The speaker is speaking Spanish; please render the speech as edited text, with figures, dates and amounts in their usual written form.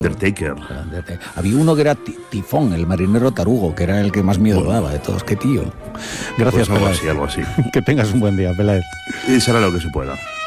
Undertaker. Había uno que era Tifón, el marinero tarugo, que era el que más miedo daba de todos. ¡Qué tío! Gracias, pues Peláez. algo así. Que tengas un buen día, Peláez. Y será lo que se pueda.